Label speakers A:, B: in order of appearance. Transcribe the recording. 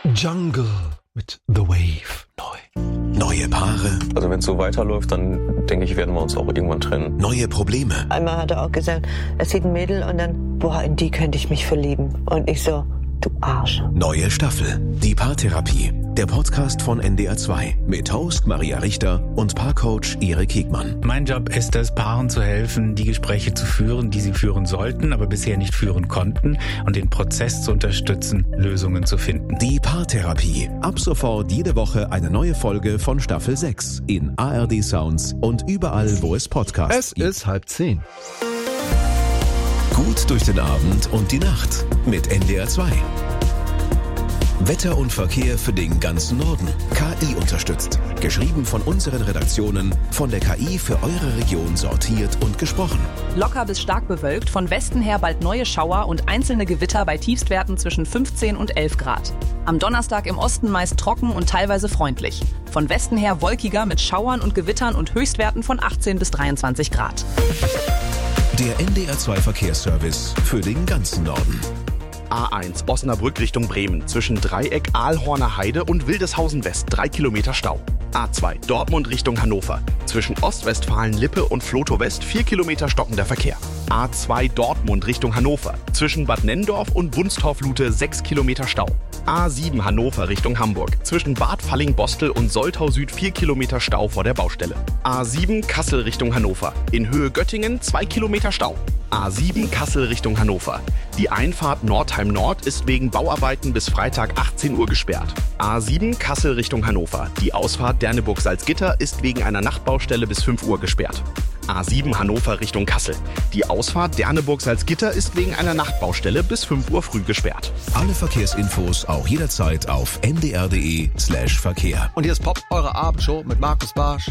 A: Jungle mit The Wave neu.
B: Neue Paare.
C: Also wenn es so weiterläuft, dann denke ich, werden wir uns auch irgendwann trennen.
B: Neue Probleme.
D: Einmal hat er auch gesagt, er sieht ein Mädel und dann, boah, in die könnte ich mich verlieben. Und ich so, du Arsch.
B: Neue Staffel. Die Paartherapie. Der Podcast von NDR 2 mit Host Maria Richter und Paarcoach Erik Hegmann.
E: Mein Job ist es, Paaren zu helfen, die Gespräche zu führen, die sie führen sollten, aber bisher nicht führen konnten, und den Prozess zu unterstützen, Lösungen zu finden.
B: Die Paartherapie. Ab sofort jede Woche eine neue Folge von Staffel 6 in ARD Sounds und überall, wo es Podcasts gibt.
A: Es ist 9:30.
B: Gut durch den Abend und die Nacht mit NDR 2. Wetter und Verkehr für den ganzen Norden. KI unterstützt. Geschrieben von unseren Redaktionen, von der KI für eure Region sortiert und gesprochen.
F: Locker bis stark bewölkt, von Westen her bald neue Schauer und einzelne Gewitter bei Tiefstwerten zwischen 15 und 11 Grad. Am Donnerstag im Osten meist trocken und teilweise freundlich. Von Westen her wolkiger mit Schauern und Gewittern und Höchstwerten von 18 bis 23 Grad.
B: Der NDR 2 Verkehrsservice für den ganzen Norden.
G: A1 Osnabrück Richtung Bremen. Zwischen Dreieck, Aalhorner Heide und Wildeshausen West 3 Kilometer Stau. A2 Dortmund Richtung Hannover. Zwischen Ostwestfalen-Lippe und Flotow West 4 Kilometer stockender Verkehr. A2 Dortmund Richtung Hannover. Zwischen Bad Nenndorf und Wunstorf-Lute 6 Kilometer Stau. A7 Hannover Richtung Hamburg. Zwischen Bad Falling-Bostel und Soltau Süd 4 Kilometer Stau vor der Baustelle. A7 Kassel Richtung Hannover. In Höhe Göttingen 2 Kilometer Stau. A7 Kassel Richtung Hannover. Die Einfahrt Nordheim Nord ist wegen Bauarbeiten bis Freitag 18 Uhr gesperrt. A7 Kassel Richtung Hannover. Die Ausfahrt Derneburg-Salzgitter ist wegen einer Nachtbaustelle bis 5 Uhr gesperrt. A7 Hannover Richtung Kassel. Die Ausfahrt Derneburg-Salzgitter ist wegen einer Nachtbaustelle bis 5 Uhr früh gesperrt.
B: Alle Verkehrsinfos auch jederzeit auf ndr.de/Verkehr.
A: Und hier ist Pop, eure Abendshow mit Markus Barsch.